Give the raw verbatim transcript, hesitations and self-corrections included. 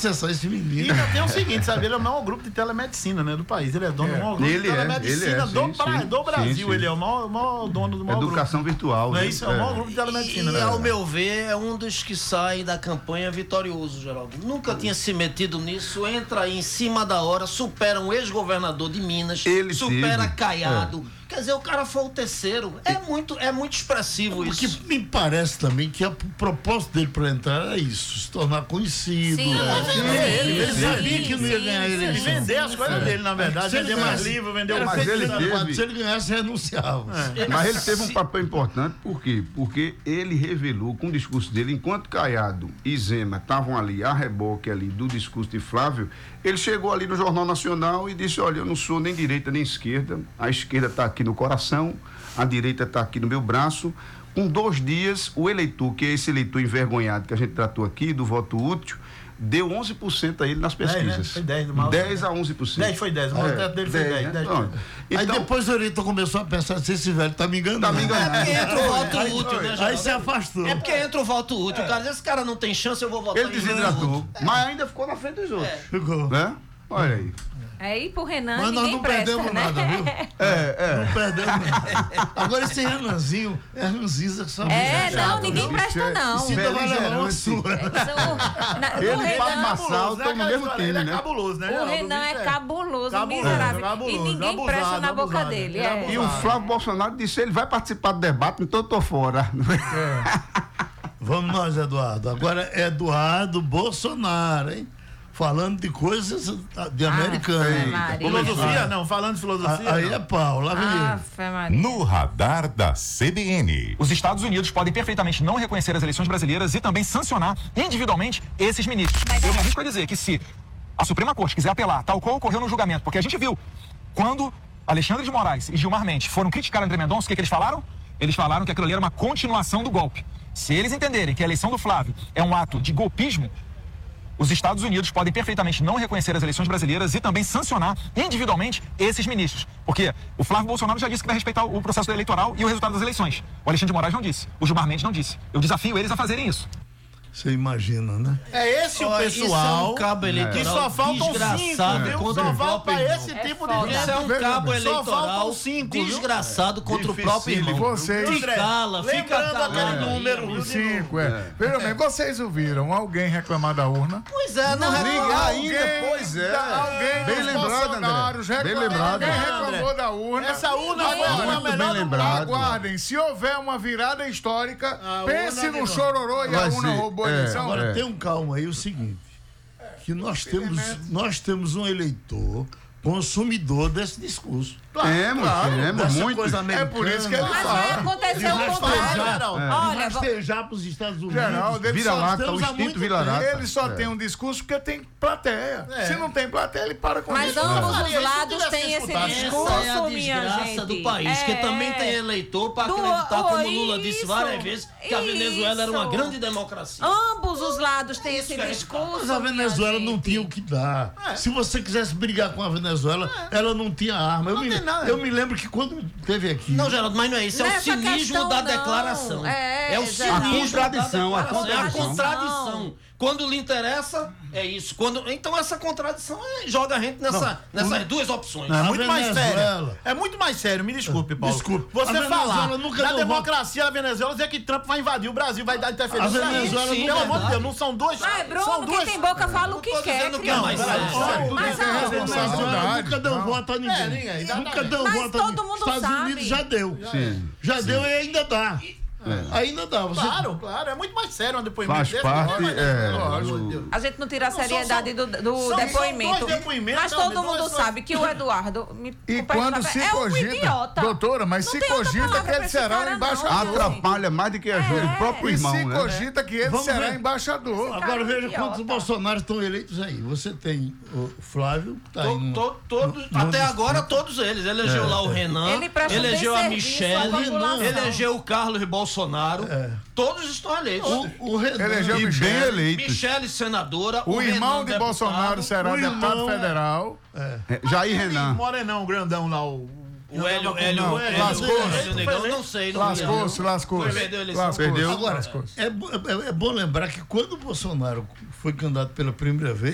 processar esse menino. E ainda tem o seguinte, sabe? Ele é o maior grupo de telemedicina, né, do país. Ele é dono É. do maior grupo Ele de é, telemedicina ele é, do, sim, pra- sim. do Brasil. Sim, sim. Ele é o maior, o maior dono do maior Educação grupo. virtual. Não é né? isso? É o maior grupo de telemedicina, E, né? ao meu ver, é um dos que sai da campanha vitorioso, Geraldo. Nunca tinha se metido nisso, entra aí em cima da hora, supera um ex-governador de Minas, Ele supera teve. Caiado. Quer dizer, o cara foi o terceiro. É muito, é muito expressivo Porque isso. me parece também que a- o propósito dele para entrar era isso, se tornar conhecido. Sim, né? sim, ele ele sim, sabia sim, que não ia sim, ganhar a sim, Ele eleição. vender as coisas dele, na verdade. Se ele Vender mais ganhasse- livro, vender era o Mas feito ele candidato. teve- Se ele ganhasse, renunciava. Mas ele teve um papel importante, por quê? Porque ele revelou com o discurso dele, enquanto Caiado e Zema estavam ali, a reboque ali do discurso de Flávio, ele chegou ali no Jornal Nacional e disse, olha, eu não sou nem direita nem esquerda, a esquerda está aqui no coração, a direita está aqui no meu braço. Com dois dias, o eleitor, que é esse eleitor envergonhado que a gente tratou aqui, do voto útil, deu onze por cento a ele nas dez, né? pesquisas. Foi dez do Mauro. dez a onze por cento. dez foi dez, o É, voto dele foi dez, dez, né? dez. Pronto. Aí Então, depois o eleitor começou a pensar se esse velho tá me enganando. Tá me enganando. É porque entra o voto útil, né, Aí Geraldo? se afastou. É porque entra o voto útil. O cara diz, esse cara não tem chance, eu vou votar ele em outro. desidratou, mas ainda ficou na frente dos outros. Ficou. Né? Olha aí. É ir pro Renan, Mas nós ninguém não presta, perdemos né? nada, viu? É, é. Não perdemos nada. Agora esse Renanzinho é ranziza que só É, chato, não, ninguém viu? presta não. Se ainda vai levar uma sua. São- na- Ele o e Fábio Renan, Massal estão no mesmo time, Ele é né? cabuloso, né? o Geraldo? Renan é bicho cabuloso, Cabuloso, miserável. cabuloso, E ninguém abusado, presta na boca abusado. dele. Ele é É. abusado. E o Flávio Bolsonaro disse ele vai participar do debate, então eu tô fora. Vamos nós, Eduardo. Agora é Eduardo Bolsonaro, hein? Falando de coisas de americano. Ave Maria. Filosofia? Não, falando de filosofia. Aí não. é pau, lá vem ele. Ave Maria. No radar da C B N. Os Estados Unidos podem perfeitamente não reconhecer as eleições brasileiras e também sancionar individualmente esses ministros. Eu me arrisco a dizer que se a Suprema Corte quiser apelar, tal qual ocorreu no julgamento, porque a gente viu, quando Alexandre de Moraes e Gilmar Mendes foram criticar André Mendonça, o que, que eles falaram? Eles falaram que aquilo ali era uma continuação do golpe. Se eles entenderem que a eleição do Flávio é um ato de golpismo, os Estados Unidos podem perfeitamente não reconhecer as eleições brasileiras e também sancionar individualmente esses ministros. Porque o Flávio Bolsonaro já disse que vai respeitar o processo eleitoral e o resultado das eleições. O Alexandre de Moraes não disse. O Gilmar Mendes não disse. Eu desafio eles a fazerem isso. Você imagina, né? É esse o Olha, pessoal isso é um cabo eleitoral que só faltam desgraçado cinco, viu? contra Só o falta próprio esse irmão. tipo É de foda. gente. Isso é um Veja cabo bem, só eleitoral faltam cinco, viu? desgraçado contra o próprio Dificílimo. irmão. Vocês- Que cala, fica Lembrando calado. aquele número, viu? Os cinco, é. Veja bem, vocês ouviram alguém reclamar da urna? Pois é, não, Ninguém reclama. ainda, pois é. da- Alguém Bem dos lembrado, Bolsonaros André. Bem reclamou- lembrado. Alguém André. reclamou da urna. Essa urna Agora, foi a Muito melhor bem do lembrado. Aguardem, se houver uma virada histórica, A pense urna no de- chororô e a Vai urna ser, roubou a é, eleição. Agora É. tem um calma aí, o seguinte, que nós temos, nós temos um eleitor consumidor desse discurso. Temos, temos Dessa muito. coisa americana. É por isso que ele Mas vai fala. acontecer o De contrário. rastejar, Não, Olha, de rastejar para os Estados Unidos. Geraldo, ele Vira só- lata, o estamos há instinto muito vira lata. Ele só É. tem um discurso porque tem plateia. É. Se não tem plateia, ele para com mas isso. ambos Faria os isso se lados tivesse têm esse escutado. discurso, Essa é a minha desgraça gente. do país, que também tem eleitor para Do- acreditar, como o Lula oh, disse isso, várias vezes, que a Venezuela era uma isso. grande democracia. Ambos os lados têm esse que é discurso. Mas a minha Venezuela não gente. tinha o que dar. É. Se você quisesse brigar com a Venezuela, ela não tinha arma. Eu, Não me, tem nada. eu me lembro que quando teve aqui. Não, Geraldo, mas não é isso, é o Nessa cinismo questão, da não. declaração. É, o Geraldo. cinismo A contradição, da a declaração, é a contradição. contradição. Quando lhe interessa, é isso. Quando, então essa contradição é, joga a gente nessa, nessas duas opções. Não, é A muito mais Venezuela. sério. É muito mais sério, me desculpe, Paulo. Desculpe. Você A Venezuela falar nunca da deu democracia da Venezuela, dizer que Trump vai invadir o Brasil, vai dar interferência. A Venezuela Sim, não pelo é amor de verdade. Deus, não são dois. Vai, Bruno, são quem duas, tem boca fala o que Não tô quer, dizendo que é mais criança. sério. Olha, tudo Mas tem não, A Venezuela responsabilidade. nunca deu Não. voto a ninguém. É, ninguém, exatamente. Nunca deu Mas voto a todo ninguém. mundo Estados sabe. Unidos já deu. Sim. Já deu e ainda dá. Ainda dá. Você... Claro, claro, é muito mais sério um depoimento Faz desse. parte, Lógico, é, lógico. do- A gente não tira a Não, são- seriedade são- do, do são- depoimento. são dois depoimentos, Mas não, todo dois- mundo dois- sabe que o Eduardo. Me, E o Pedro quando se é um cogita, idiota. doutora, mas Não se tem outra cogita palavra que pra ele esse será cara, um não, embaixador. gente. Atrapalha mais do que ajuda É. o próprio E irmão, se né? cogita que ele Vamos será ver. embaixador. cara Agora é um veja idiota. quantos Bolsonaros estão eleitos aí. Você tem o Flávio, que tá aí To- no- to- todos, no- até no- agora, todos eles. Elegeu lá o Renan, Ele presta elegeu bem a serviço Michele, à população. elegeu o Carlos Bolsonaro. Todos estão eleitos. O, o Renan. Elegeu E Michele. bem eleitos. Michele, senadora. O irmão Renan, de deputado. Bolsonaro será O deputado irmão é- federal. É, Jair Renan. Morenão, grandão lá, o. O Hélio, Hélio, Não, Hélio, lascou-se. Hélio Negão, não sei. Não Lascou-se, Foi, lascou-se. perdeu a eleição. Lascou-se. Perdeu. Agora, é, bo- é- é bom lembrar que quando o Bolsonaro foi candidato pela primeira vez,